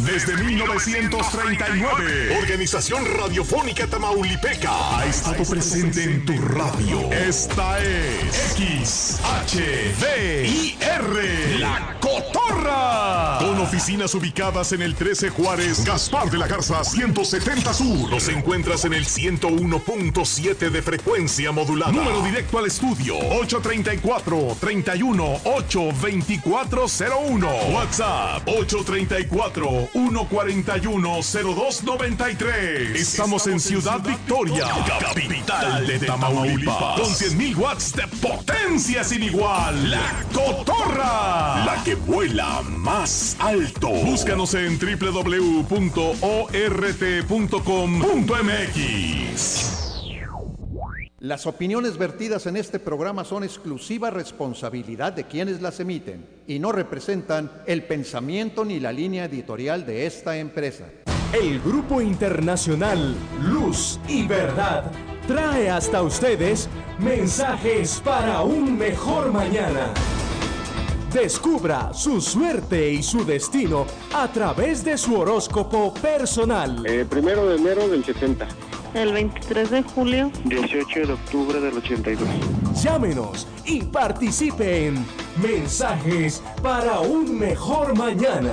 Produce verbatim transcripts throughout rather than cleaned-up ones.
desde mil novecientos treinta y nueve. Organización Radiofónica Tamaulipeca ha estado presente en tu radio. Esta es X H D I R, La Cotorra. Con oficinas ubicadas en el trece Juárez, Gaspar de la Garza ciento setenta Sur. Nos encuentras en el ciento uno punto siete de frecuencia modulada. Número directo al estudio ocho treinta y cuatro, treinta y uno, ocho veinticuatro cero uno. WhatsApp ocho treinta y cuatro, uno cuarenta y uno, cero dos noventa y tres. Estamos en Ciudad Victoria, capital de Tamaulipas, con cien mil watts de potencia sin igual. La Cotorra, la que vuela más alto. Búscanos en doble u doble u doble u punto o r t punto com punto m x. Las opiniones vertidas en este programa son exclusiva responsabilidad de quienes las emiten y no representan el pensamiento ni la línea editorial de esta empresa. El Grupo Internacional Luz y Verdad trae hasta ustedes mensajes para un mejor mañana. Descubra su suerte y su destino a través de su horóscopo personal. Eh, primero de enero del setenta. El veintitrés de julio. dieciocho de octubre del ochenta y dos. Llámenos y participe en Mensajes para un Mejor Mañana.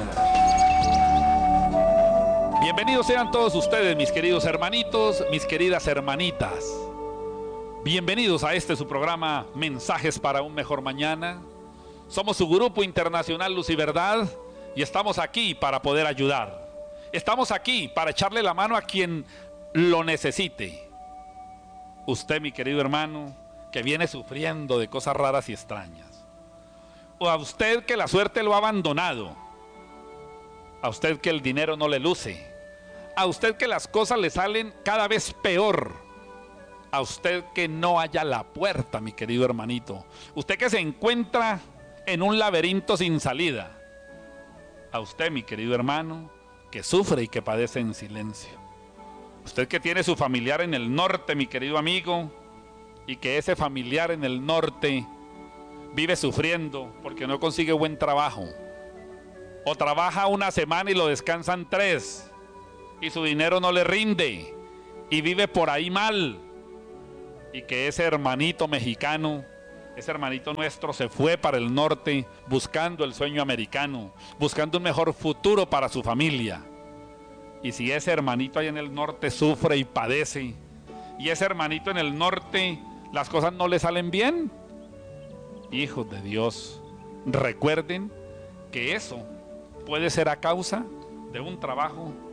Bienvenidos sean todos ustedes, mis queridos hermanitos, mis queridas hermanitas. Bienvenidos a este su programa Mensajes para un Mejor Mañana. Somos su Grupo Internacional Luz y Verdad y estamos aquí para poder ayudar. Estamos aquí para echarle la mano a quien lo necesite. Usted, mi querido hermano, que viene sufriendo de cosas raras y extrañas. O a usted que la suerte lo ha abandonado. A usted que el dinero no le luce. A usted que las cosas le salen cada vez peor. A usted que no halla la puerta, mi querido hermanito. Usted que se encuentra en un laberinto sin salida. A usted, mi querido hermano, que sufre y que padece en silencio. Usted que tiene su familiar en el norte, mi querido amigo, y que ese familiar en el norte vive sufriendo porque no consigue buen trabajo. O trabaja una semana y lo descansan tres, y su dinero no le rinde, y vive por ahí mal. Y que ese hermanito mexicano, ese hermanito nuestro se fue para el norte buscando el sueño americano, buscando un mejor futuro para su familia. Y si ese hermanito ahí en el norte sufre y padece, y ese hermanito en el norte las cosas no le salen bien, hijos de Dios, recuerden que eso puede ser a causa de un trabajo